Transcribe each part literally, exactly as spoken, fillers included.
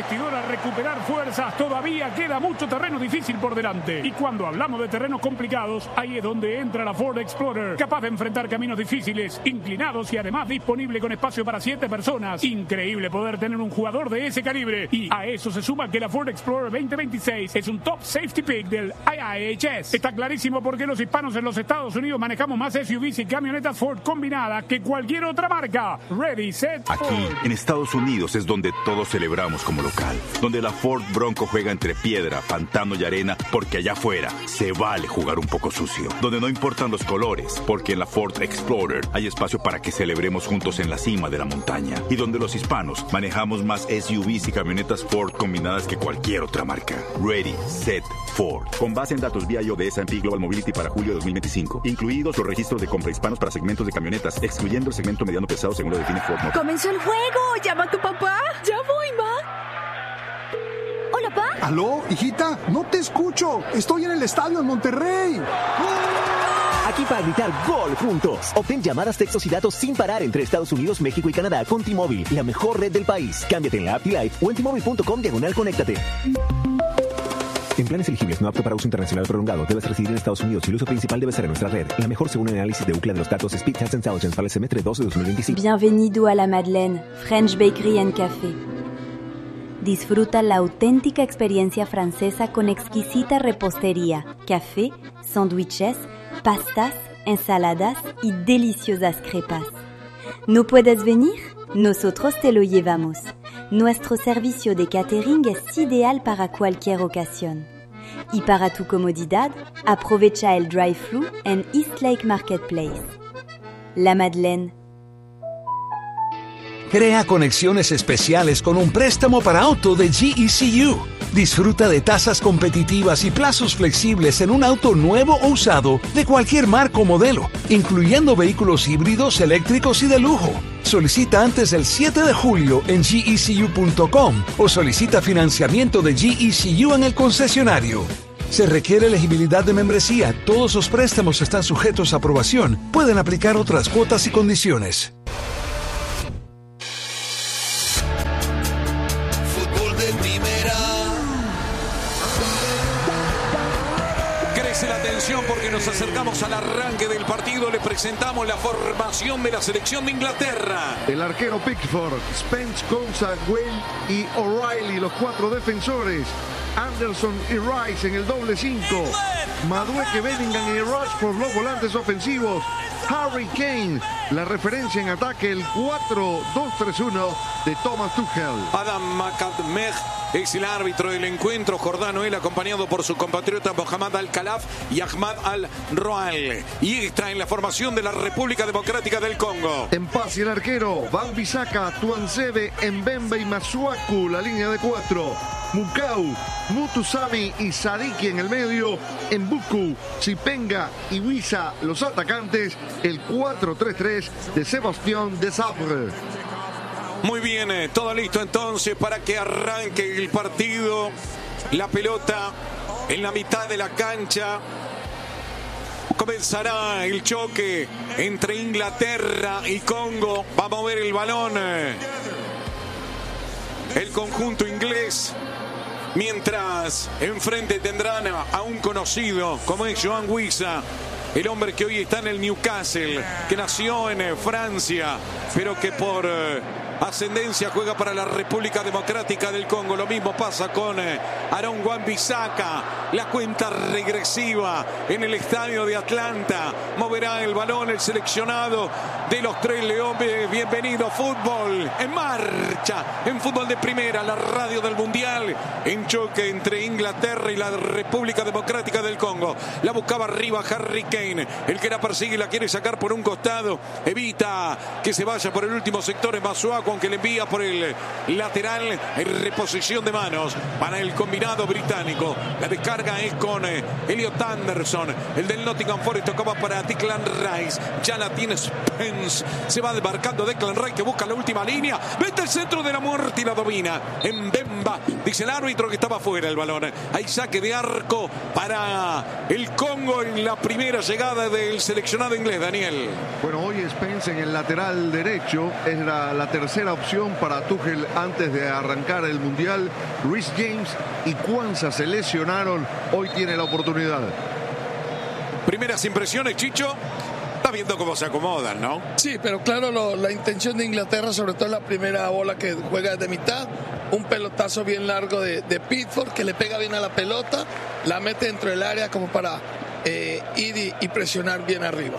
vestidor a recuperar fuerzas. Todavía queda mucho terreno difícil por delante. Y cuando hablamos de terrenos complicados, ahí es donde entra la Ford Explorer, capaz de enfrentar caminos difíciles, inclinados y además disponible con espacio para siete personas. Increíble poder tener un jugador de ese calibre. Y a eso se suma que la Ford Explorer veinte veintiséis es un top safety pick del I I H S. Está clarísimo por qué los hispanos en los Estados Unidos manejamos más S U Vs y camionetas Ford combinadas que cualquier otra marca. Ready, set, Ford. Aquí, en Estados Unidos, es donde todos celebramos como local. Donde la Ford Bronco juega entre piedra, pantano y arena, porque allá afuera se vale jugar un poco sucio. Donde no importan los colores, porque en la Ford Explorer hay espacio para que celebremos juntos en la cima de la montaña. Y donde los hispanos manejamos más S U Vs y camionetas Ford combinadas que cualquier otra marca. Ready, set, Ford. Con base en datos V I O de S and P Global Mobility para julio de dos mil veinticinco. Incluidos los registros de compra hispanos para segmentos de camionetas, excluyendo el segmento mediano pesado según lo define Ford Motor. ¡Comenzó el juego! ¡Llama a tu papá! ¡Ya voy, ma! Hola, pa. ¿Aló, hijita? No te escucho. Estoy en el estadio en Monterrey. Aquí para gritar gol juntos. Obtén llamadas, textos y datos sin parar entre Estados Unidos, México y Canadá con T-Mobile, la mejor red del país. Cámbiate en la app T-Life o en T Mobile punto com diagonal conéctate. En planes elegibles no apto para uso internacional prolongado, debes residir en Estados Unidos y el uso principal debe ser en nuestra red. La mejor según el análisis de UCLA de los datos Speed Test Intelligence para el semestre dos de dos mil veinticinco. Bienvenido a la Madeleine, French Bakery and Café. Disfruta la auténtica experiencia francesa con exquisita repostería, café, sándwiches, pastas, ensaladas y deliciosas crepas. ¿No puedes venir? Nosotros te lo llevamos. Nuestro servicio de catering es ideal para cualquier ocasión. Y para tu comodidad, aprovecha el drive-thru en East Lake Marketplace. La Madeleine. Crea conexiones especiales con un préstamo para auto de G E C U. Disfruta de tasas competitivas y plazos flexibles en un auto nuevo o usado de cualquier marca o modelo, incluyendo vehículos híbridos, eléctricos y de lujo. Solicita antes del siete de julio en G E C U punto com o solicita financiamiento de G E C U en el concesionario. Se requiere elegibilidad de membresía. Todos los préstamos están sujetos a aprobación. Pueden aplicar otras cuotas y condiciones. Porque nos acercamos al arranque del partido, le presentamos la formación de la selección de Inglaterra. El arquero Pickford, Spence, Konsa, Wayne y O'Reilly, los cuatro defensores. Anderson y Rice en el doble cinco. Madueke, Bellingham y Rashford, los volantes ofensivos. Harry Kane, la referencia en ataque, el cuatro dos tres uno de Thomas Tuchel. Adam McCadmeh es el árbitro del encuentro. Jordano, él acompañado por su compatriota Mohamed Al-Khalaf y Ahmad Al-Roal. Y está en la formación de la República Democrática del Congo. En paz y el arquero, Wan-Bissaka, Tuanzebe, Mbembe y Masuaku, la línea de cuatro. Mukau, Mutusami y Sadiki en el medio. Mbuku, Chipenga y Wisa, los atacantes. El cuatro tres tres de Sebastián Desabre. Muy bien, todo listo entonces para que arranque el partido. La pelota en la mitad de la cancha. Comenzará el choque entre Inglaterra y Congo. Va a mover el balón el conjunto inglés. Mientras enfrente tendrán a un conocido como es Yoane Wissa, el hombre que hoy está en el Newcastle, que nació en Francia, pero que por ascendencia juega para la República Democrática del Congo. Lo mismo pasa con Aaron Wan-Bissaka. La cuenta regresiva en el estadio de Atlanta. Moverá el balón el seleccionado de los Tres Leones. Bienvenido fútbol en marcha, en fútbol de primera, la radio del Mundial, en choque entre Inglaterra y la República Democrática del Congo. La buscaba arriba Harry Kane, el que la persigue y la quiere sacar por un costado. Evita que se vaya por el último sector en Masuaku, aunque le envía por el lateral en reposición de manos para el combinado británico. La descarga es con Elliot Anderson, el del Nottingham Forest. Tocaba para Declan Rice. Ya la tiene Spence. Spence. Se va demarcando Declan Rice, que busca la última línea. Mete el centro de la muerte y la domina. En Bemba, dice el árbitro que estaba fuera el balón. Hay saque de arco para el Congo en la primera llegada del seleccionado inglés, Daniel. Bueno, hoy Spence en el lateral derecho es la, la tercera opción para Tuchel antes de arrancar el Mundial. Reece James y Kwanzaa se lesionaron. Hoy tiene la oportunidad. Primeras impresiones, Chicho. Está viendo cómo se acomodan, ¿no? Sí, pero claro, lo, la intención de Inglaterra, sobre todo en la primera bola que juega de mitad, un pelotazo bien largo de, de Pickford, que le pega bien a la pelota, la mete dentro del área como para eh, ir y, y presionar bien arriba.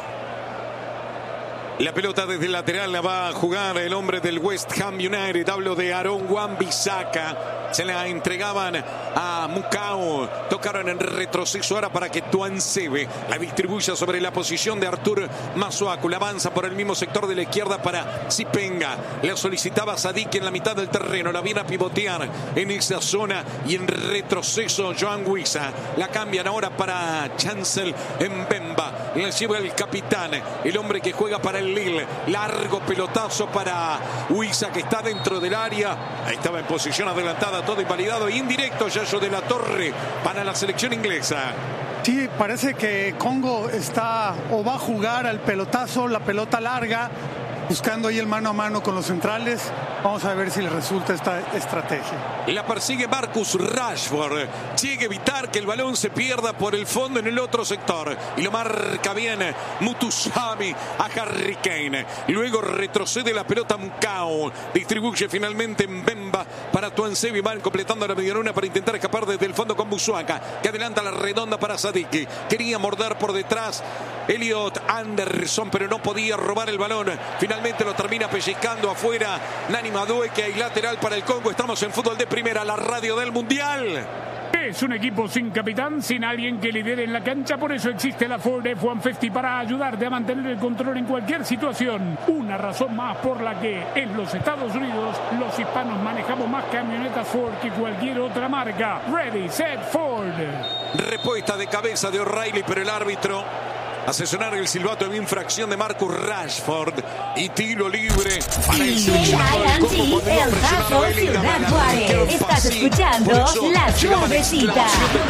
La pelota desde el lateral la va a jugar el hombre del West Ham United. Hablo de Aaron Wan-Bissaka. Se la entregaban a Mukau. Tocaron en retroceso ahora para que Tuansebe la distribuya sobre la posición de Artur Masuaku. La avanza por el mismo sector de la izquierda para Zipenga. La solicitaba Sadik en la mitad del terreno. La viene a pivotear en esa zona y en retroceso Joan Wissa. La cambian ahora para Chancel Mbemba. La lleva el capitán, el hombre que juega para el Lille. Largo pelotazo para Wissa, que está dentro del área. Ahí estaba en posición adelantada, todo invalidado e indirecto. Yayo de la Torre para la selección inglesa. Sí, parece que Congo está o va a jugar al pelotazo, la pelota larga, buscando ahí el mano a mano con los centrales. Vamos a ver si le resulta esta estrategia. La persigue Marcus Rashford. Llega a evitar que el balón se pierda por el fondo en el otro sector. Y lo marca bien Mutusami a Harry Kane. Luego retrocede la pelota Mukau. Distribuye finalmente en Bemba para Tuanzebe. Van completando la medialuna para intentar escapar desde el fondo con Busuaka, que adelanta la redonda para Sadiki. Quería morder por detrás Elliot Anderson, pero no podía robar el balón. Finalmente lo termina pellizcando afuera Nani Madueke. Y lateral para el Congo. Estamos en Fútbol de Primera, la radio del Mundial. Es un equipo sin capitán, sin alguien que lidere en la cancha. Por eso existe la Ford F uno cincuenta para ayudarte a mantener el control en cualquier situación. Una razón más por la que en los Estados Unidos los hispanos manejamos más camionetas Ford que cualquier otra marca. Ready, set, Ford. Respuesta de cabeza de O'Reilly, pero el árbitro hace sonar el silbato de infracción de Marcus Rashford y tiro libre para el seleccionado del Congo cuando iba a presionar a Bellingham. Estás escuchando La Suavecita.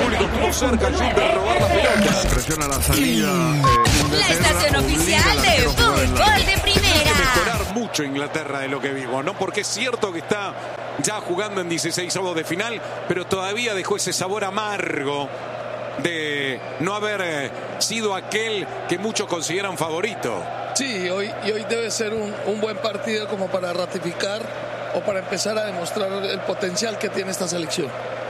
Presiona la salida. Eh, La estación oficial de Fútbol de Primera. Mejorar mucho Inglaterra de lo que vimos, ¿no? Porque es cierto que está ya jugando en dieciseisavos de final, pero todavía dejó ese sabor amargo de no haber sido aquel que muchos consideran favorito. Sí, hoy, y hoy debe ser un, un buen partido como para ratificar o para empezar a demostrar el potencial que tiene esta selección.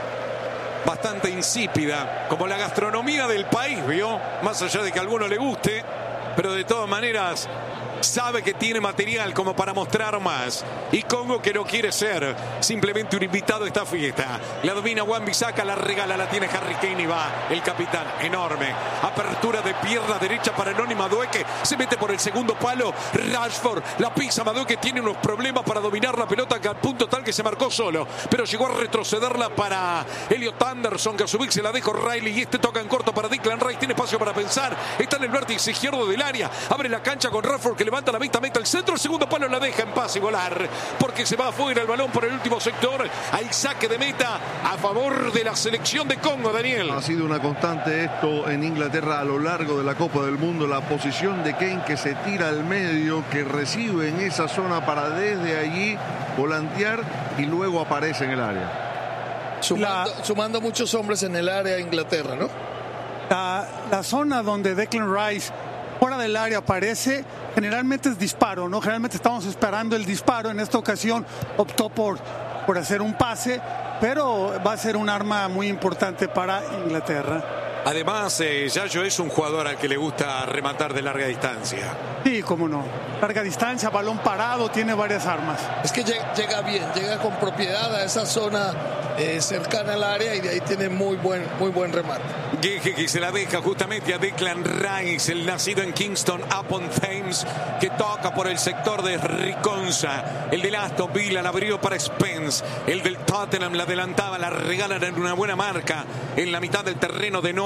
Bastante insípida, como la gastronomía del país, ¿vio? Más allá de que a alguno le guste, pero de todas maneras sabe que tiene material como para mostrar más. Y Congo, que no quiere ser simplemente un invitado a esta fiesta. La domina Wan-Bissaka, la regala, la tiene Harry Kane y va el capitán. Enorme. Apertura de pierna derecha para Noni Madueke. Se mete por el segundo palo. Rashford la pisa. Madueke tiene unos problemas para dominar la pelota, que al punto tal que se marcó solo. Pero llegó a retrocederla para Elliot Anderson, que a su vez se la dejó Riley. Y este toca en corto para Declan Rice. Tiene espacio para pensar. Está en el vértice izquierdo del área. Abre la cancha con Rashford, que levanta la vista, mete el centro, el segundo palo la deja en paz y volar, porque se va afuera el balón por el último sector. Hay saque de meta a favor de la selección de Congo, Daniel. Ha sido una constante esto en Inglaterra a lo largo de la Copa del Mundo, la posición de Kane, que se tira al medio, que recibe en esa zona para desde allí volantear y luego aparece en el área. Sumando, la, sumando muchos hombres en el área de Inglaterra, ¿no? La, la zona donde Declan Rice fuera del área aparece, generalmente es disparo, ¿no? Generalmente estamos esperando el disparo. En esta ocasión optó por, por hacer un pase, pero va a ser un arma muy importante para Inglaterra. Además, eh, Yayo es un jugador al que le gusta rematar de larga distancia. Sí, cómo no. Larga distancia, balón parado, tiene varias armas. Es que llega, llega bien, llega con propiedad a esa zona eh, cercana al área y de ahí tiene muy buen, muy buen remate. Gueje, que se la deja justamente a Declan Rice, el nacido en Kingston upon Thames, que toca por el sector de Riconza. El del Aston Villa la abrió para Spence. El del Tottenham la adelantaba, la regalan en una buena marca en la mitad del terreno de Noah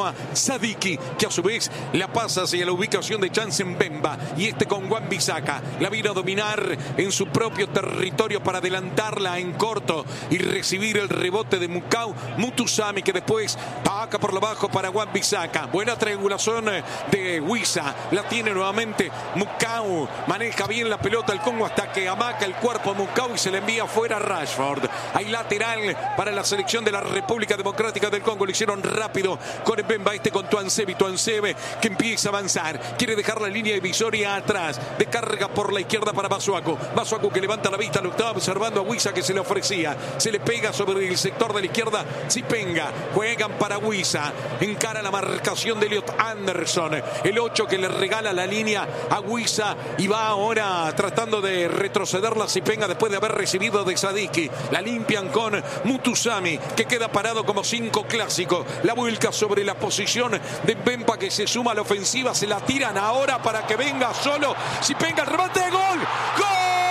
a Sadiki, que a su vez la pasa hacia la ubicación de Chance Mbemba. Y este con Wan-Bissaka la vino a dominar en su propio territorio para adelantarla en corto y recibir el rebote de Mukau Mutusami, que después taca por lo bajo para Wan-Bissaka. Buena triangulación de Wissa. La tiene nuevamente Mukau. Maneja bien la pelota el Congo hasta que amaca el cuerpo a Mukau y se le envía fuera a Rashford. Hay lateral para la selección de la República Democrática del Congo. Lo hicieron rápido con Mbemba. Este con Tuanzebe. Tuanzebe que empieza a avanzar. Quiere dejar la línea divisoria atrás. Descarga por la izquierda para Masuaku. Masuaku que levanta la vista. Lo estaba observando a Wissa, que se le ofrecía. Se le pega sobre el sector de la izquierda. Zipenga. Juegan para Wissa. Encara la marcación de Elliot Anderson. El ocho que le regala la línea a Wissa. Y va ahora tratando de retroceder la Zipenga después de haber recibido de Sadiki. La limpian con Mutusami, que queda parado como cinco clásico. La vuelca sobre la posición de Mbemba, que se suma a la ofensiva. Se la tiran ahora para que venga solo Zipenga. El remate de gol. ¡Gol!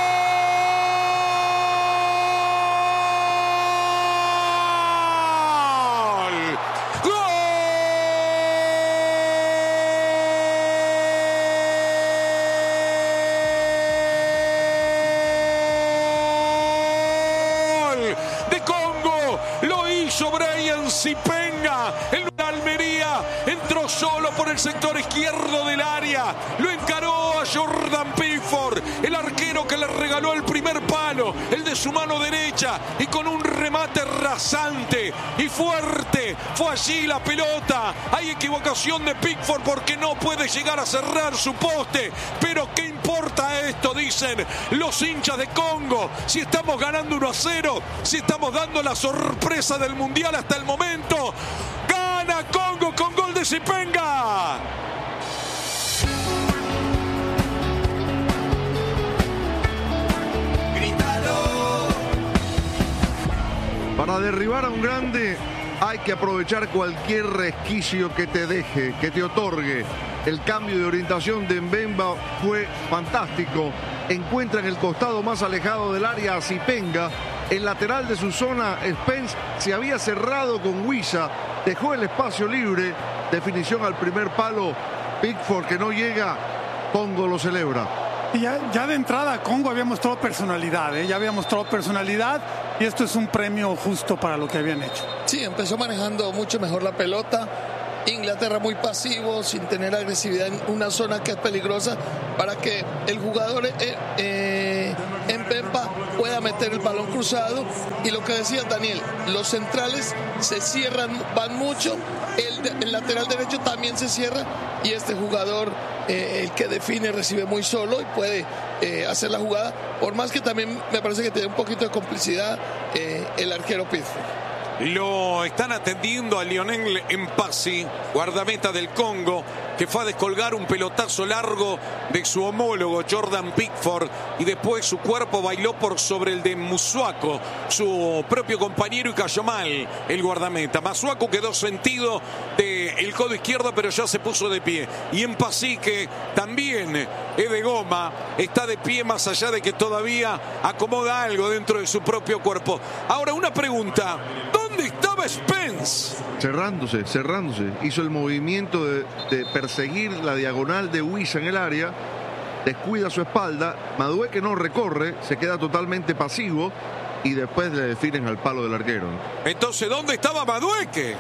Zipenga, el Almería entró solo por el sector izquierdo del área, lo encaró a Jordan Pickford, el arquero que le regaló el primer palo, el de su mano derecha, y con un remate rasante y fuerte fue allí la pelota. Hay equivocación de Pickford porque no puede llegar a cerrar su poste, pero ¿qué importa esto? Dicen los hinchas de Congo. Si estamos ganando uno a cero, si estamos dando la sorpresa del mundial hasta el momento, gana Congo con gol de Zipenga. Para derribar a un grande hay que aprovechar cualquier resquicio que te deje, que te otorgue. El cambio de orientación de Mbemba fue fantástico. Encuentra en el costado más alejado del área a Zipenga. El lateral de su zona, Spence, se había cerrado con Wissa. Dejó el espacio libre. Definición al primer palo. Pickford que no llega. Congo lo celebra. Y ya, ya de entrada Congo había mostrado personalidad, ¿eh? ya había mostrado personalidad y esto es un premio justo para lo que habían hecho. Sí, empezó manejando mucho mejor la pelota. Inglaterra muy pasivo, sin tener agresividad en una zona que es peligrosa para que el jugador eh, eh, Mbemba pueda meter el balón cruzado. Y lo que decía Daniel, los centrales se cierran, van mucho, el, el lateral derecho también se cierra y este jugador, eh, el que define, recibe muy solo y puede eh, hacer la jugada, por más que también me parece que tiene un poquito de complicidad eh, el arquero Pickford. Lo están atendiendo a Lionel Mpasi, guardameta del Congo, que fue a descolgar un pelotazo largo de su homólogo Jordan Pickford y después su cuerpo bailó por sobre el de Masuaku, su propio compañero, y cayó mal el guardameta. Masuaku quedó sentido del codo izquierdo, pero ya se puso de pie. Y Mpasi, que también es de goma, está de pie más allá de que todavía acomoda algo dentro de su propio cuerpo. Ahora, una pregunta. ¿Dónde estaba Spence? Cerrándose, cerrándose. Hizo el movimiento de, de perseguir la diagonal de Wissa en el área. Descuida su espalda. Madueke no recorre, se queda totalmente pasivo y después le definen al palo del arquero. Entonces, ¿dónde estaba Madueke?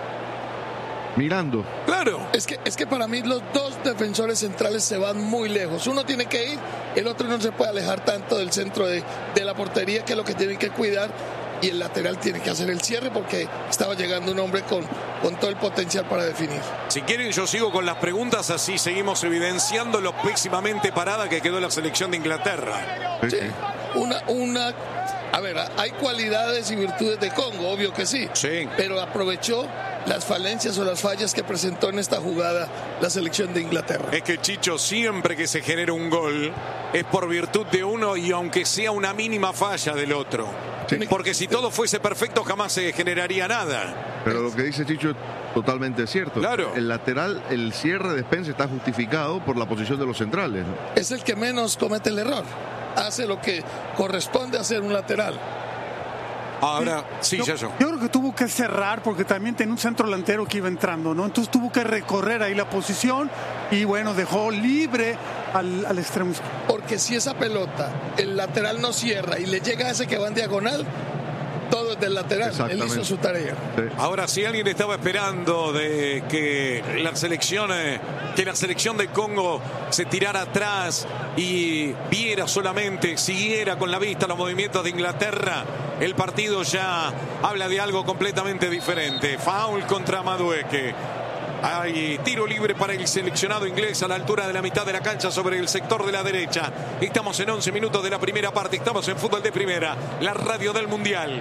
Mirando. Claro. Es que, es que para mí los dos defensores centrales se van muy lejos. Uno tiene que ir, el otro no se puede alejar tanto del centro de, de la portería, que es lo que tienen que cuidar. Y el lateral tiene que hacer el cierre porque estaba llegando un hombre con, con todo el potencial para definir. Si quieren, yo sigo con las preguntas, así seguimos evidenciando lo pésimamente parada que quedó la selección de Inglaterra. Sí. Una, una, a ver, hay cualidades y virtudes de Congo, obvio que sí. Sí. Pero aprovechó las falencias o las fallas que presentó en esta jugada la selección de Inglaterra. Es que, Chicho, siempre que se genera un gol es por virtud de uno y aunque sea una mínima falla del otro. Sí. Porque si todo fuese perfecto jamás se generaría nada. Pero lo que dice Chicho es totalmente cierto. Claro. El lateral, el cierre de Spence está justificado por la posición de los centrales, ¿no? Es el que menos comete el error. Hace lo que corresponde hacer un lateral. Ahora, sí, yo, ya yo. Yo creo que tuvo que cerrar porque también tenía un centro delantero que iba entrando, ¿no? Entonces tuvo que recorrer ahí la posición y bueno, dejó libre al, al extremo. Porque si esa pelota, el lateral no cierra y le llega a ese que va en diagonal, todo es del lateral. Él hizo su tarea. Sí. Ahora, si alguien estaba esperando de que la selección, eh, que la selección de Congo se tirara atrás y viera solamente, siguiera con la vista los movimientos de Inglaterra, el partido ya habla de algo completamente diferente. Foul contra Madueke. Hay tiro libre para el seleccionado inglés a la altura de la mitad de la cancha sobre el sector de la derecha. Estamos en once minutos de la primera parte. Estamos en Fútbol de Primera, la radio del Mundial.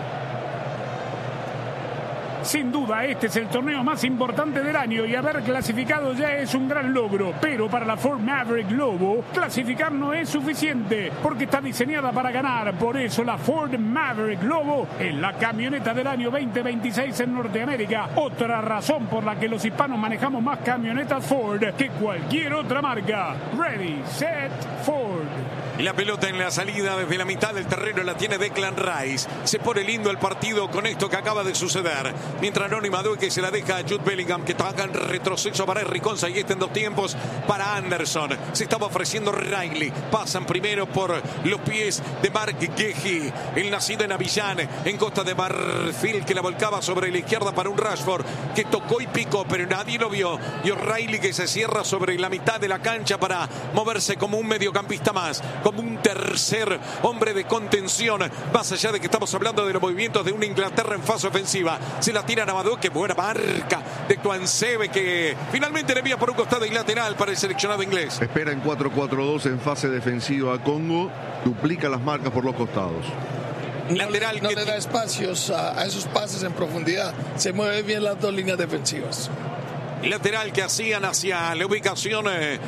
Sin duda, este es el torneo más importante del año y haber clasificado ya es un gran logro. Pero para la Ford Maverick Lobo, clasificar no es suficiente porque está diseñada para ganar. Por eso la Ford Maverick Lobo es la camioneta del año veinte veintiséis en Norteamérica. Otra razón por la que los hispanos manejamos más camionetas Ford que cualquier otra marca. Ready, set, Ford. Y la pelota en la salida desde la mitad del terreno la tiene Declan Rice. Se pone lindo el partido con esto que acaba de suceder. Mientras Noni Madueke se la deja a Jude Bellingham, que toca en retroceso para Henry Konsa y este en dos tiempos para Anderson. Se estaba ofreciendo Riley. Pasan primero por los pies de Mark Guehi, el nacido en Abiyán, en Costa de Marfil, que la volcaba sobre la izquierda para un Rashford que tocó y picó, pero nadie lo vio. Y O'Reilly que se cierra sobre la mitad de la cancha para moverse como un mediocampista más, como un tercer hombre de contención, más allá de que estamos hablando de los movimientos de una Inglaterra en fase ofensiva. Se la tira a Madueke, buena marca de Tuansebe, que finalmente le envía por un costado y lateral para el seleccionado inglés. Espera en cuatro cuatro dos en fase defensiva a Congo, duplica las marcas por los costados. Lateral no, no que le da espacios a, a esos pases en profundidad, se mueven bien las dos líneas defensivas. Lateral que hacían hacia la ubicación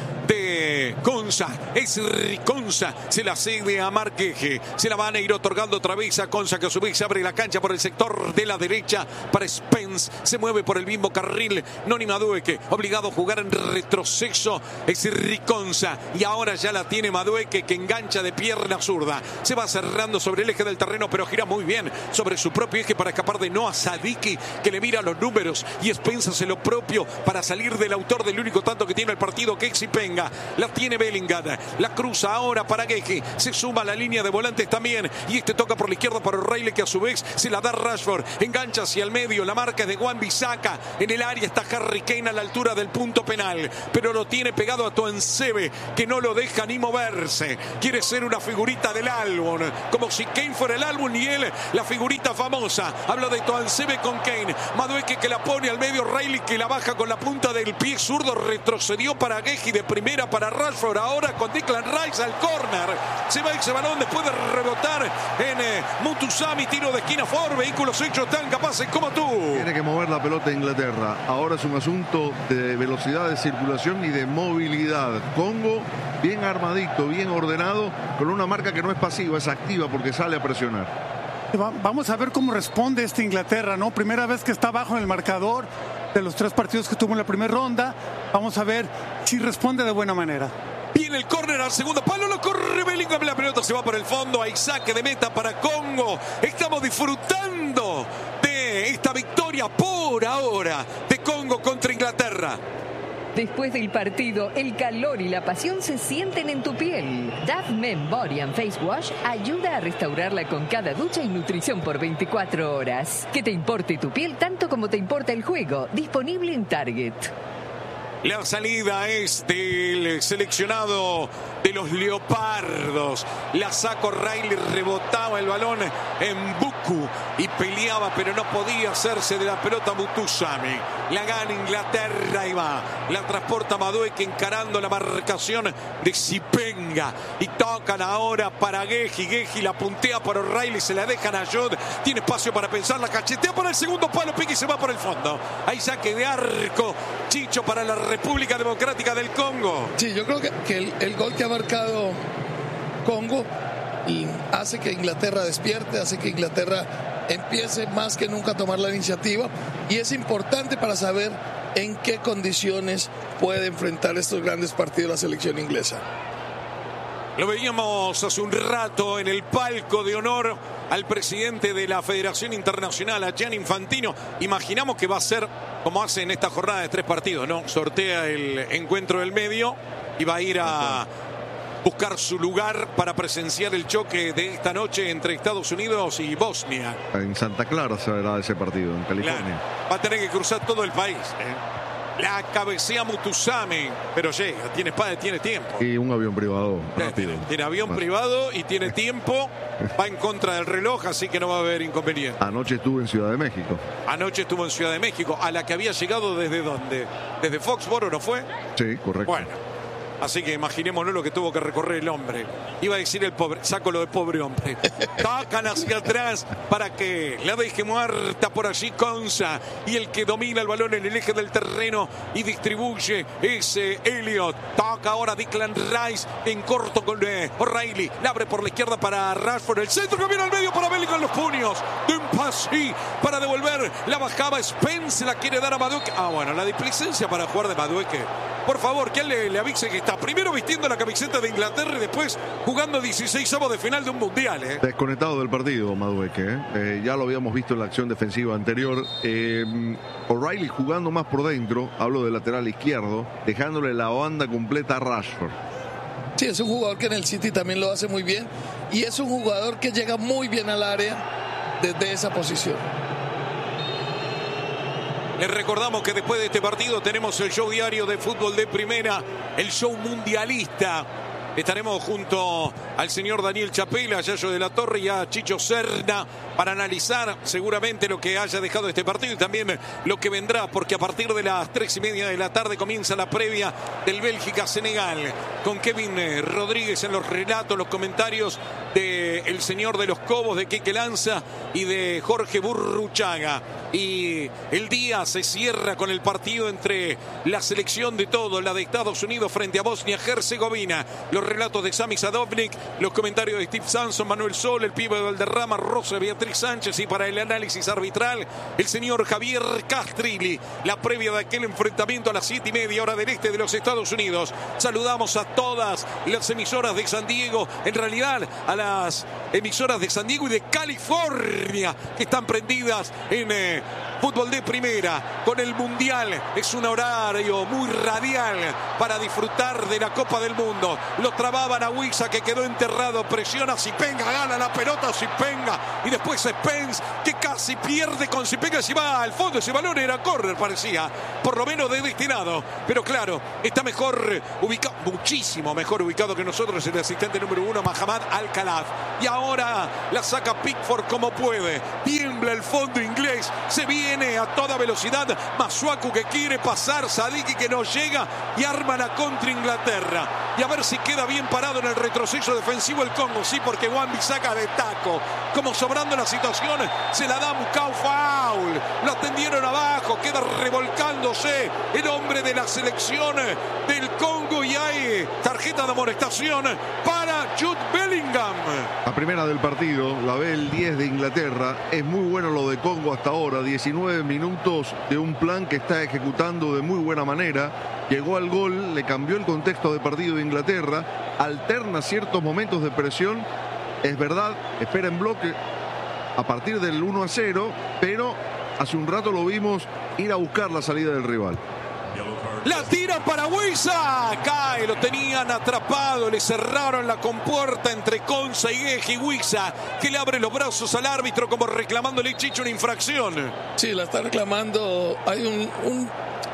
de Konsa. Es Konsa. Se la cede a Marqueje. Se la van a ir otorgando otra vez a Konsa, que a su vez abre la cancha por el sector de la derecha para Spence. Se mueve por el mismo carril Noni Madueke, obligado a jugar en retroceso. Es Konsa. Y ahora ya la tiene Madueke, que engancha de pierna zurda. Se va cerrando sobre el eje del terreno, pero gira muy bien sobre su propio eje para escapar de Noah Sadiki, que le mira los números. Y Spence hace lo propio para salir del autor del único tanto que tiene el partido, que Exipenga. La tiene Bellingham, la cruza ahora para Guehi, se suma a la línea de volantes también, y este toca por la izquierda para O'Reilly, que a su vez se la da Rashford, engancha hacia el medio, la marca es de Wan-Bissaka, en el área está Harry Kane a la altura del punto penal, pero lo tiene pegado a Tuansebe, que no lo deja ni moverse, quiere ser una figurita del álbum, como si Kane fuera el álbum y él la figurita famosa. Habla de Tuansebe con Kane, Madueke que la pone al medio, O'Reilly que la baja con la punta del pie zurdo, retrocedió para Guehi, de primera para Rashford, ahora con Declan Rice al córner. Se va ese balón después de rebotar en eh, Mutusami, tiro de esquina Ford, vehículos hechos tan capaces como tú. Tiene que mover la pelota de Inglaterra. Ahora es un asunto de velocidad de circulación y de movilidad. Congo bien armadito, bien ordenado, con una marca que no es pasiva, es activa porque sale a presionar. Vamos a ver cómo responde esta Inglaterra, ¿no? Primera vez que está abajo en el marcador de los tres partidos que tuvo en la primera ronda. Vamos a ver si responde de buena manera. Viene el córner al segundo palo, lo corre Bellingham, la pelota se va por el fondo, hay saque de meta para Congo. Estamos disfrutando de esta victoria por ahora de Congo contra Inglaterra. Después del partido, el calor y la pasión se sienten en tu piel. Dove Men Body and Face Wash ayuda a restaurarla con cada ducha y nutrición por veinticuatro horas. Que te importe tu piel tanto como te importa el juego. Disponible en Target. La salida es del seleccionado de los Leopardos. La saca O'Reilly, rebotaba el balón en Buku y peleaba, pero no podía hacerse de la pelota Mutusami. La gana Inglaterra y va. La transporta Madueke encarando la marcación de Sipenga. Y tocan ahora para Guehi. Guehi la puntea para O'Reilly, se la dejan a Jude. Tiene espacio para pensar, la cachetea para el segundo palo, pique y se va por el fondo. Hay saque de arco, Chicho, para la República Democrática del Congo. Sí, yo creo que, que el, el gol que ha marcado Congo y hace que Inglaterra despierte, hace que Inglaterra empiece más que nunca a tomar la iniciativa, y es importante para saber en qué condiciones puede enfrentar estos grandes partidos la selección inglesa. Lo veíamos hace un rato en el palco de honor al presidente de la Federación Internacional, a Gianni Infantino. Imaginamos que va a ser como hace en esta jornada de tres partidos, ¿no? Sortea el encuentro del medio y va a ir a buscar su lugar para presenciar el choque de esta noche entre Estados Unidos y Bosnia. En Santa Clara se verá ese partido, en California. Claro, va a tener que cruzar todo el país, ¿eh? La cabecea Mutusami, pero llega, tiene espada, tiene tiempo. Y un avión privado rápido. Tiene, tiene avión ah. privado y tiene tiempo, va en contra del reloj, así que no va a haber inconveniente. Anoche estuvo en Ciudad de México. Anoche estuvo en Ciudad de México, a la que había llegado desde dónde, desde Foxboro, ¿no fue? Sí, correcto. Bueno. Así que imaginémonos lo que tuvo que recorrer el hombre. Iba a decir el pobre, saco lo de pobre hombre. Tacan hacia atrás para que la deje muerta por allí Konsa. Y el que domina el balón en el eje del terreno y distribuye es eh, Elliot. Toca ahora Declan Rice en corto con eh, O'Reilly. La abre por la izquierda para Rashford. El centro que viene al medio para Bellingham, los puños. De un pasí para devolver. La bajaba Spence, la quiere dar a Madueke. Ah, bueno, la displicencia para jugar de Madueke. Por favor, que él le, le avise que está primero vistiendo la camiseta de Inglaterra y después jugando dieciseisavos de final de un mundial. ¿eh? Desconectado del partido, Madueke. ¿eh? Eh, ya lo habíamos visto en la acción defensiva anterior. Eh, O'Reilly jugando más por dentro, hablo del lateral izquierdo, dejándole la banda completa a Rashford. Sí, es un jugador que en el City también lo hace muy bien y es un jugador que llega muy bien al área desde esa posición. Les recordamos que después de este partido tenemos el show diario de fútbol de primera, el show mundialista. Estaremos junto al señor Daniel Chapela, a Yayo de la Torre y a Chicho Serna para analizar seguramente lo que haya dejado este partido y también lo que vendrá, porque a partir de las tres y media de la tarde comienza la previa del Bélgica-Senegal con Kevin Rodríguez en los relatos, los comentarios del señor de los Cobos, de Quique Lanza y de Jorge Burruchaga. Y el día se cierra con el partido entre la selección de todos, la de Estados Unidos frente a Bosnia-Herzegovina. Los relatos de Sami Sadovnik, los comentarios de Steve Sanson, Manuel Sol, el pibe de Valderrama, Rosa, Beatriz Sánchez y para el análisis arbitral, el señor Javier Castrilli. La previa de aquel enfrentamiento a las siete y media hora del este de los Estados Unidos. Saludamos a todas las emisoras de San Diego, en realidad a las emisoras de San Diego y de California que están prendidas en eh, fútbol de primera con el Mundial. Es un horario muy radial para disfrutar de la Copa del Mundo. Lo trababan a Wisa, que quedó enterrado, presiona Zipenga, gana la pelota Zipenga y después Spence, que casi pierde con Zipenga. Si va al fondo ese balón era córner, parecía, por lo menos de destinado, pero claro, está mejor ubicado, muchísimo mejor ubicado que nosotros el asistente número uno, Mahamad Al-Khalaf. Y ahora la saca Pickford como puede, tiembla el fondo inglés, se viene a toda velocidad Masuaku, que quiere pasar, Sadiki que no llega y arma la contra Inglaterra. Y a ver si queda bien parado en el retroceso defensivo el Congo. Sí, porque Wan-Bissaka de taco, como sobrando la situación, se la da Mukau, foul. Lo atendieron abajo, queda revolcándose el hombre de la selección del Congo y hay tarjeta de amonestación para Jude Bellingham. La primera del partido la ve el diez de Inglaterra. Es muy bueno lo de Congo hasta ahora. diecinueve minutos de un plan que está ejecutando de muy buena manera. Llegó al gol, le cambió el contexto de partido de Inglaterra, alterna ciertos momentos de presión, es verdad, espera en bloque a partir del uno a cero, pero hace un rato lo vimos ir a buscar la salida del rival. La tira para Wisa, cae, lo tenían atrapado, le cerraron la compuerta entre Konsa y Geji. Wisa, que le abre los brazos al árbitro como reclamándole, Chicho, una infracción. Sí, la está reclamando, hay un... un...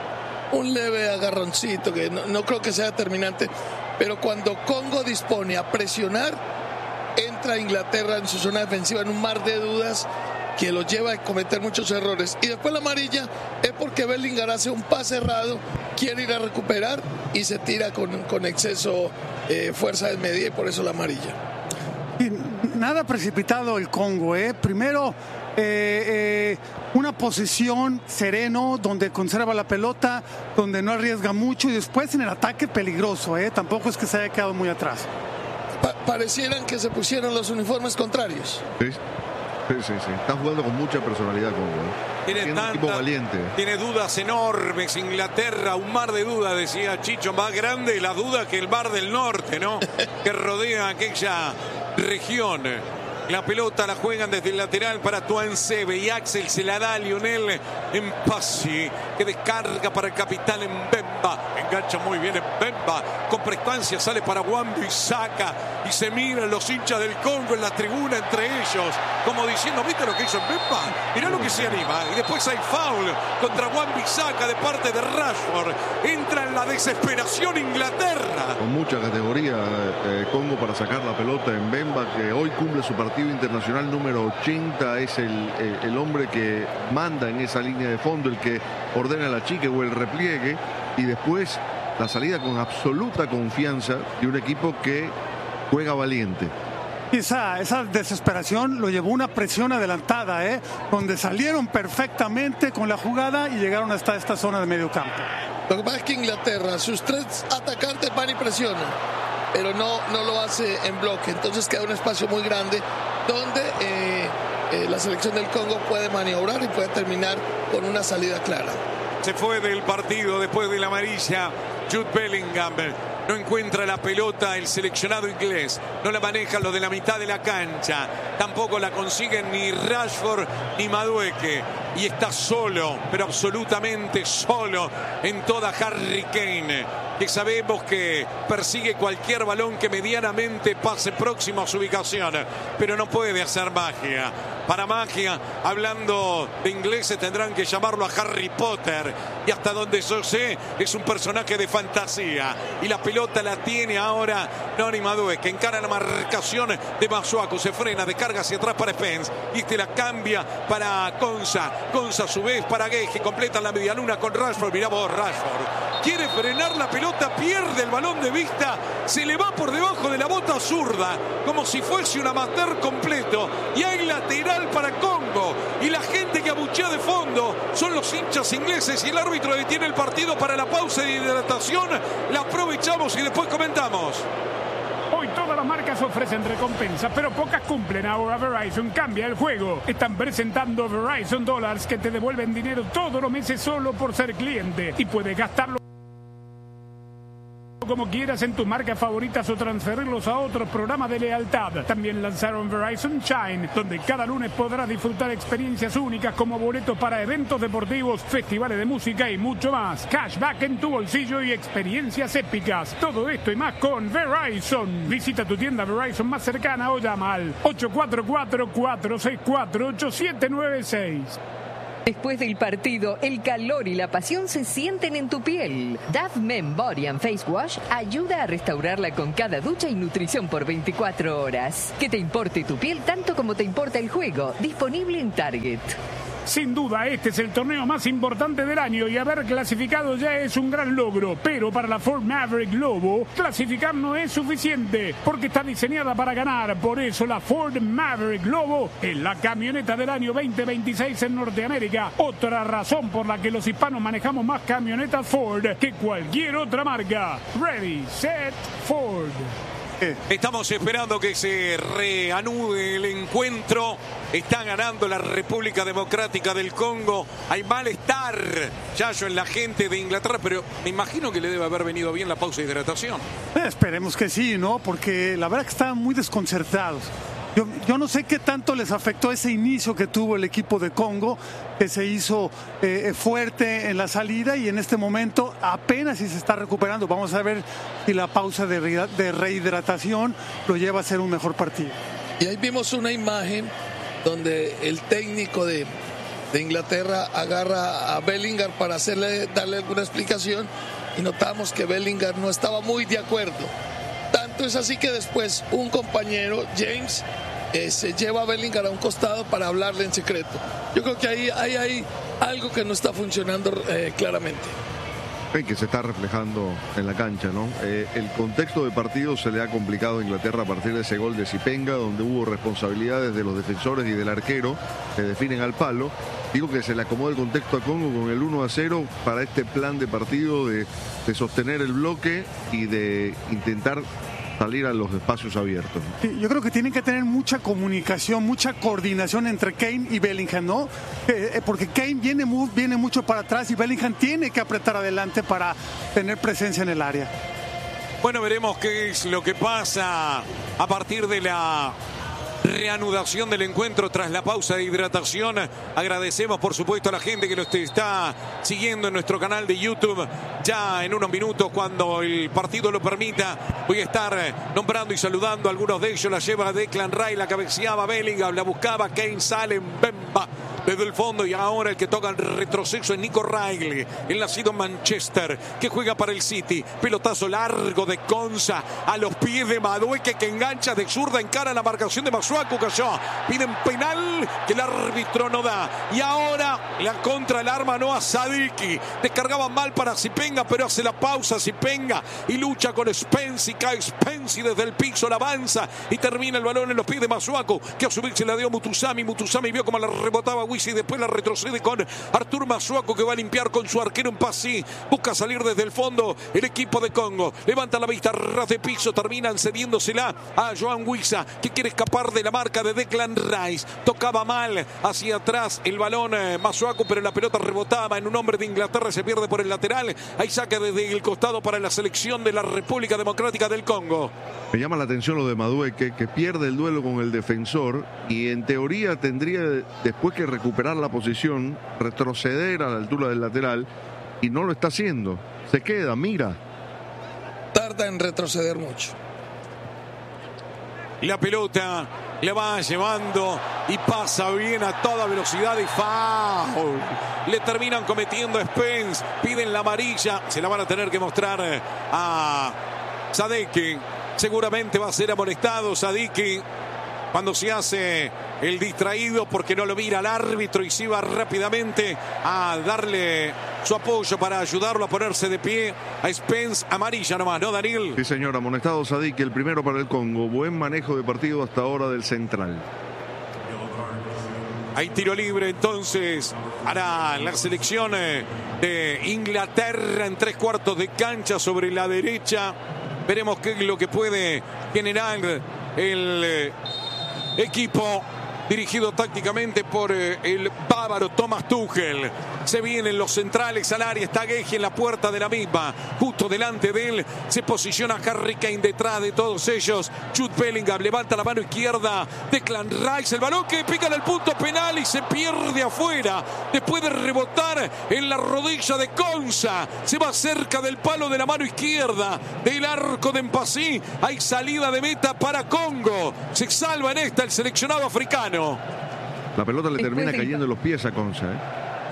un leve agarroncito que no, no creo que sea determinante, pero cuando Congo dispone a presionar, entra Inglaterra en su zona defensiva en un mar de dudas que lo lleva a cometer muchos errores. Y después la amarilla es porque Bellingham hace un pase errado, quiere ir a recuperar y se tira con, con exceso eh, fuerza de media, y por eso la amarilla. Y nada precipitado el Congo, ¿eh? Primero eh, eh, una posición sereno donde conserva la pelota, donde no arriesga mucho, y después en el ataque peligroso, ¿eh? Tampoco es que se haya quedado muy atrás. Pa- parecieran que se pusieron los uniformes contrarios. Sí. Sí, sí, sí. Está jugando con mucha personalidad Congo. ¿eh? Tiene, tiene tanta, un equipo valiente. Tiene dudas enormes. Inglaterra, un mar de dudas, decía Chicho, más grande la duda que el mar del norte, ¿no? Que rodea aquella región. La pelota la juegan desde el lateral para Tuansebe y Axel se la da a Lionel Mpassi, que descarga para el capitán Mbemba. Engancha muy bien Mbemba. Con prestancia sale para Wan-Bissaka y se miran los hinchas del Congo en la tribuna entre ellos, como diciendo, ¿viste lo que hizo Mbemba? Mirá lo que se anima. Y después hay foul contra Wan-Bissaka de parte de Rashford. Entra en la desesperación Inglaterra. Con mucha categoría eh, Congo para sacar la pelota en Mbemba, que hoy cumple su partido internacional número ochenta, es el, el, el hombre que manda en esa línea de fondo, el que ordena la chique o el repliegue, y después la salida con absoluta confianza de un equipo que juega valiente. Esa, esa desesperación lo llevó a una presión adelantada, ¿eh? Donde salieron perfectamente con la jugada y llegaron hasta esta zona de medio campo. Lo que pasa es que Inglaterra, sus tres atacantes van y presionan, pero no, no lo hace en bloque, entonces queda un espacio muy grande donde eh, eh, la selección del Congo puede maniobrar y puede terminar con una salida clara. Se fue del partido después de la amarilla Jude Bellingham. No encuentra la pelota el seleccionado inglés, no la manejan los de la mitad de la cancha, tampoco la consiguen ni Rashford ni Madueke, y está solo, pero absolutamente solo en toda Harry Kane, que sabemos que persigue cualquier balón que medianamente pase próximo a su ubicación, pero no puede hacer magia. Para magia, hablando de ingleses, tendrán que llamarlo a Harry Potter, y hasta donde yo sé es un personaje de fantasía, y la pelota la tiene ahora Noni Madueke, que encara la marcación de Masuaku, se frena, descarga hacia atrás para Spence, y este la cambia para Konsa, Konsa a su vez para Gueje, completa la medialuna con Rashford. Mirá vos, Rashford quiere frenar la pelota, pierde el balón de vista, se le va por debajo de la bota zurda, como si fuese un amateur completo, y hay lateral para Congo, y la gente que abuchea de fondo son los hinchas ingleses, y el árbitro detiene el partido para la pausa de hidratación. La aprovechamos y después comentamos. Hoy todas las marcas ofrecen recompensas, pero pocas cumplen. Ahora Verizon cambia el juego. Están presentando Verizon Dollars, que te devuelven dinero todos los meses solo por ser cliente, y puedes gastarlo como quieras en tus marcas favoritas o transferirlos a otros programas de lealtad. También lanzaron Verizon Shine, donde cada lunes podrás disfrutar experiencias únicas como boletos para eventos deportivos, festivales de música y mucho más. Cashback en tu bolsillo y experiencias épicas. Todo esto y más con Verizon. Visita tu tienda Verizon más cercana o llama al ocho cuatro cuatro, cuatro seis cuatro, ocho siete nueve seis. Después del partido, el calor y la pasión se sienten en tu piel. Dove Men Body and Face Wash ayuda a restaurarla con cada ducha y nutrición por veinticuatro horas. Que te importe tu piel tanto como te importa el juego. Disponible en Target. Sin duda, este es el torneo más importante del año y haber clasificado ya es un gran logro. Pero para la Ford Maverick Globo, clasificar no es suficiente porque está diseñada para ganar. Por eso la Ford Maverick Globo es la camioneta del año veinte veintiséis en Norteamérica. Otra razón por la que los hispanos manejamos más camionetas Ford que cualquier otra marca. Ready, set, Ford. Estamos esperando que se reanude el encuentro. Está ganando la República Democrática del Congo. Hay malestar, Yayo, en la gente de Inglaterra, pero me imagino que le debe haber venido bien la pausa de hidratación. Eh, esperemos que sí, ¿no? Porque la verdad que estaban muy desconcertados. Yo, yo no sé qué tanto les afectó ese inicio que tuvo el equipo de Congo, que se hizo eh, fuerte en la salida y en este momento apenas si se está recuperando. Vamos a ver si la pausa de, re, de rehidratación lo lleva a ser un mejor partido. Y ahí vimos una imagen donde el técnico de, de Inglaterra agarra a Bellingham para hacerle, darle alguna explicación, y notamos que Bellingham no estaba muy de acuerdo. Tanto es así que después un compañero, James, eh, se lleva a Bellingham a un costado para hablarle en secreto. Yo creo que ahí hay, hay algo que no está funcionando eh, claramente. Que se está reflejando en la cancha, ¿no? Eh, el contexto de partido se le ha complicado a Inglaterra a partir de ese gol de Zipenga, donde hubo responsabilidades de los defensores y del arquero que definen al palo. Digo que se le acomodó el contexto a Congo con el uno a cero para este plan de partido de, de sostener el bloque y de intentar salir a los espacios abiertos. Sí, yo creo que tienen que tener mucha comunicación, mucha coordinación entre Kane y Bellingham, ¿no? Eh, porque Kane viene, muy, viene mucho para atrás y Bellingham tiene que apretar adelante para tener presencia en el área. Bueno, veremos qué es lo que pasa a partir de la reanudación del encuentro tras la pausa de hidratación. Agradecemos por supuesto a la gente que nos está siguiendo en nuestro canal de YouTube. Ya en unos minutos, cuando el partido lo permita, voy a estar nombrando y saludando a algunos de ellos. La lleva Declan Rice, la cabeceaba Bellingham, la buscaba Kane, sale Mbemba desde el fondo, y ahora el que toca el retroceso es Nico Riley, el nacido en Manchester, que juega para el City. Pelotazo largo de Konsa a los pies de Madueke, que engancha de zurda, encara la marcación de Masuaku, cayó. Piden penal que el árbitro no da. Y ahora la contra el arma no a Sadiki. Descargaba mal para Zipenga, pero hace la pausa Zipenga y lucha con Spence, y cae Spence y desde el piso la avanza y termina el balón en los pies de Masuaku, que a su vez se la dio Mutusami. Mutusami vio cómo la rebotaba Wisi y después la retrocede con Artur Masuaku, que va a limpiar con su arquero en Pasi. Busca salir desde el fondo el equipo de Congo. Levanta la vista, ras de piso, terminan cediéndosela a Joan Wissa, que quiere escapar de la marca de Declan Rice. Tocaba mal hacia atrás el balón eh, Masuaku, pero la pelota rebotaba en un hombre de Inglaterra, se pierde por el lateral. Hay saque desde el costado para la selección de la República Democrática del Congo. Me llama la atención lo de Madueke, que pierde el duelo con el defensor y en teoría tendría después que recuperar la posición, retroceder a la altura del lateral, y no lo está haciendo. Se queda, mira. Tarda en retroceder mucho. La pelota la va llevando y pasa bien a toda velocidad y foul. Le terminan cometiendo a Spence. Piden la amarilla. Se la van a tener que mostrar a Sadiki. Seguramente va a ser amonestado Sadiki cuando se hace el distraído, porque no lo mira al árbitro y se va rápidamente a darle su apoyo para ayudarlo a ponerse de pie a Spence. Amarilla nomás, ¿no, Daniel? Sí, señor, amonestado Sadiki, el primero para el Congo. Buen manejo de partido hasta ahora del central. Hay tiro libre entonces para la selección de Inglaterra en tres cuartos de cancha sobre la derecha. Veremos qué es lo que puede generar el equipo dirigido tácticamente por el bávaro Thomas Tuchel. Se vienen los centrales al área, está Gueji en la puerta de la misma. Justo delante de él se posiciona Harry Kane, detrás de todos ellos Jude Bellingham, levanta la mano izquierda Declan Rice, el balón que pica en el punto penal y se pierde afuera después de rebotar en la rodilla de Konsa. Se va cerca del palo de la mano izquierda del arco de Mpassi. Hay salida de meta para Congo. Se salva en esta el seleccionado africano. La pelota le termina cayendo en los pies a Konsa, ¿eh?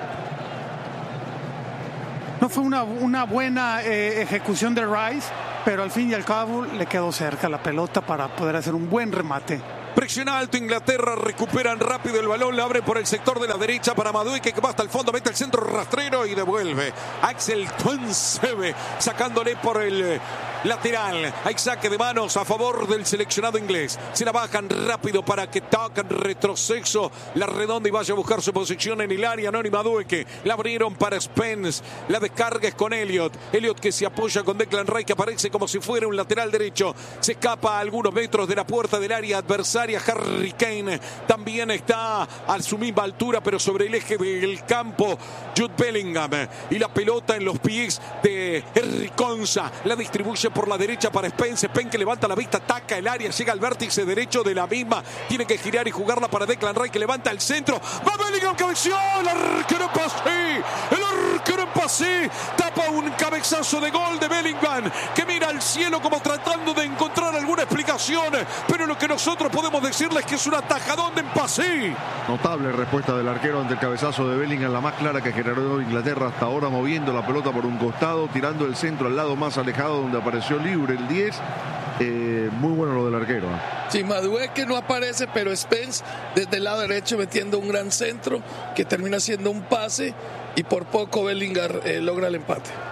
No fue una, una buena eh, ejecución de Rice, pero al fin y al cabo le quedó cerca la pelota para poder hacer un buen remate. Presiona alto Inglaterra, recuperan rápido el balón, la abre por el sector de la derecha para Madueke, que va hasta el fondo, mete el centro rastrero y devuelve. Axel Tuanzebe sacándole por el lateral. Hay saque de manos a favor del seleccionado inglés. Se la bajan rápido para que toquen retroceso la redonda y vaya a buscar su posición en el área. Noni Madueke, la abrieron para Spence. La descarga es con Elliot. Elliot que se apoya con Declan Rice, que aparece como si fuera un lateral derecho. Se escapa a algunos metros de la puerta del área adversaria. Harry Kane también está a su misma altura, pero sobre el eje del campo Jude Bellingham. Y la pelota en los pies de Henry Konsa. La distribuye por la derecha para Spence. Spence que levanta la vista, ataca el área, llega al vértice derecho de la misma. Tiene que girar y jugarla para Declan Rice, que levanta el centro. Va Bellingham, cabeció. El arquero en Pasi. El arquero en Pasi. Tapa un cabezazo de gol de Bellingham, que mira al cielo como tratando de encontrar alguna explicación. Pero lo que nosotros podemos decirles que es un atajadón de Mpassi. Notable respuesta del arquero ante el cabezazo de Bellingham, la más clara que generó Inglaterra hasta ahora, moviendo la pelota por un costado, tirando el centro al lado más alejado donde apareció libre el diez. Eh, muy bueno lo del arquero. Sí, Madueke no aparece, pero Spence desde el lado derecho metiendo un gran centro que termina siendo un pase y por poco Bellingham eh, logra el empate.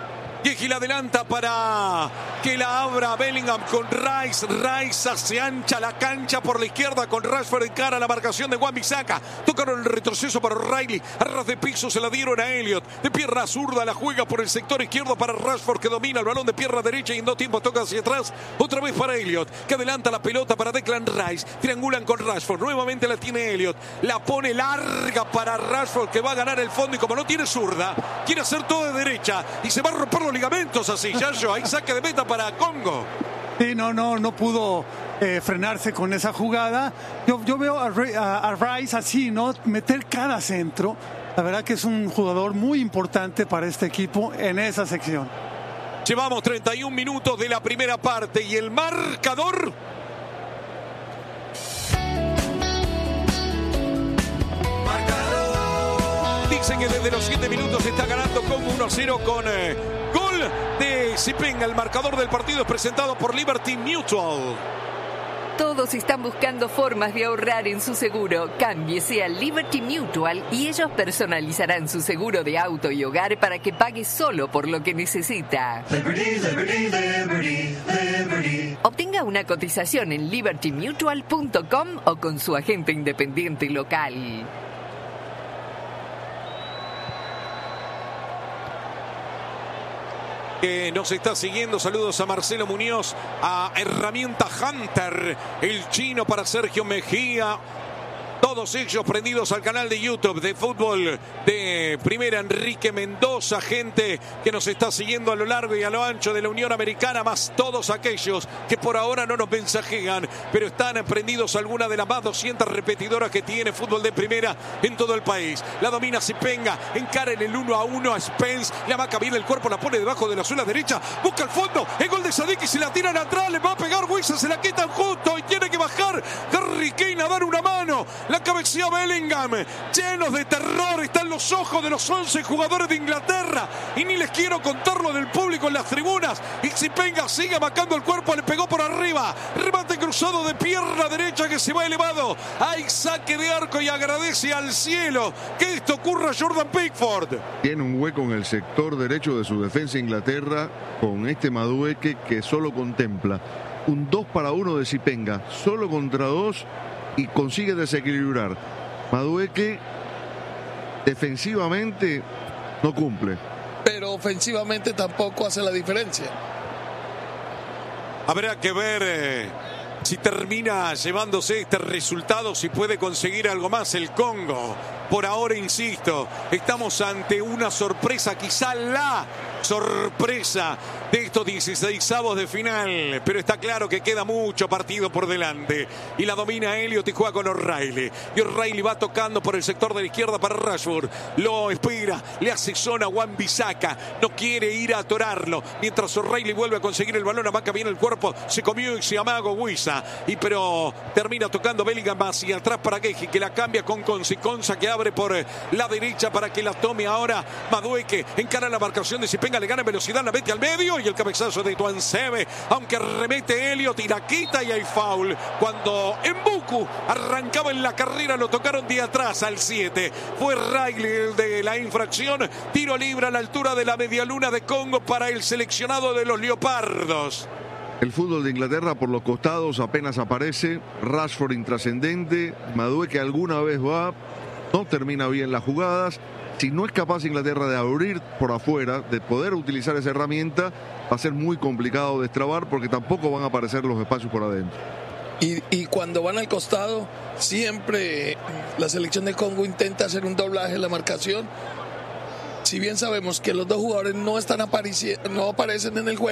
Gil adelanta para que la abra Bellingham con Rice. Rice se ancha la cancha por la izquierda con Rashford en cara a la marcación de Wan-Bissaka. Tocaron el retroceso para O'Reilly. A ras de piso se la dieron a Elliot. De pierna zurda la juega por el sector izquierdo para Rashford, que domina el balón de pierna derecha y en dos tiempos toca hacia atrás. Otra vez para Elliot, que adelanta la pelota para Declan Rice. Triangulan con Rashford. Nuevamente la tiene Elliot. La pone larga para Rashford, que va a ganar el fondo y como no tiene zurda, quiere hacer todo de derecha y se va a romper los ligamentos así. Yayo, hay saque de meta para Congo. Sí, no, no, no pudo eh, frenarse con esa jugada. Yo, yo veo a, a, a Rice así, ¿no? Meter cada centro. La verdad que es un jugador muy importante para este equipo en esa sección. Llevamos treinta y un minutos de la primera parte y el marcador. Dicen que desde los siete minutos está ganando Congo uno a cero con eh, gol de Zipenga. El marcador del partido es presentado por Liberty Mutual. Todos están buscando formas de ahorrar en su seguro. Cámbiese a Liberty Mutual y ellos personalizarán su seguro de auto y hogar para que pague solo por lo que necesita. Liberty, Liberty, Liberty, Liberty. Obtenga una cotización en liberty mutual punto com o con su agente independiente local. Que nos está siguiendo, saludos a Marcelo Muñoz, a Herramienta Hunter, el chino para Sergio Mejía, todos ellos prendidos al canal de YouTube de fútbol de Primera. Enrique Mendoza, gente que nos está siguiendo a lo largo y a lo ancho de la Unión Americana, más todos aquellos que por ahora no nos mensajean, pero están prendidos a alguna de las más doscientas repetidoras que tiene fútbol de Primera en todo el país. La domina Zipenga, encara en el uno a uno a Spence, la vaca viene el cuerpo, la pone debajo de la suela derecha, busca el fondo, el gol de Sadik y se la tiran atrás, le va a pegar Wisa, se la quitan justo y tiene que bajar Harry Kane a dar una mano. La cabecea Bellingham, llenos de terror están los ojos de los once jugadores de Inglaterra y ni les quiero contar lo del público en las tribunas. Y Zipenga sigue marcando el cuerpo, le pegó por arriba, remate cruzado de pierna derecha que se va elevado, hay saque de arco y agradece al cielo que esto ocurra a Jordan Pickford. Tiene un hueco en el sector derecho de su defensa Inglaterra con este Madueke que solo contempla un dos para uno de Zipenga, solo contra dos, y consigue desequilibrar. Madueke defensivamente no cumple, pero ofensivamente tampoco hace la diferencia. Habrá que ver eh, si termina llevándose este resultado, si puede conseguir algo más el Congo. Por ahora, insisto, estamos ante una sorpresa, quizá la sorpresa de estos dieciseisavos de final, pero está claro que queda mucho partido por delante y la domina Elliot y juega con O'Reilly y O'Reilly va tocando por el sector de la izquierda para Rashford, lo espera, le hace zona a Wan-Bissaka, no quiere ir a atorarlo, mientras O'Reilly vuelve a conseguir el balón, amaca bien el cuerpo, se comió y se amago Wisa, y pero termina tocando Bellingham hacia atrás para Geji, que la cambia con Consi, Consa que abre por la derecha para que la tome ahora Madueke, encara la marcación de Zipenga, le gana en velocidad, la mete al medio y el cabezazo de Tuansebe, aunque remete Elliot y la quita y hay foul. Cuando Mbuku arrancaba en la carrera lo tocaron de atrás al siete. Fue Riley el de la infracción. Tiro libre a la altura de la medialuna de Congo para el seleccionado de los Leopardos. El fútbol de Inglaterra por los costados apenas aparece. Rashford intrascendente. Madueke alguna vez va, no termina bien las jugadas. Si no es capaz Inglaterra de abrir por afuera, de poder utilizar esa herramienta, va a ser muy complicado destrabar porque tampoco van a aparecer los espacios por adentro. Y, y cuando van al costado, siempre la selección de Congo intenta hacer un doblaje en la marcación. Si bien sabemos que los dos jugadores no están apareci- no aparecen en el juego,